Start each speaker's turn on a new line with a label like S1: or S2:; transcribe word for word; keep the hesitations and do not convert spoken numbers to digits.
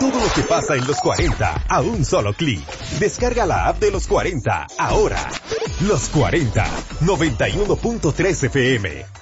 S1: todo lo que pasa en los cuarenta a un solo clic. Descarga la app de los cuarenta ahora. Los cuarenta, noventa y uno punto tres F M.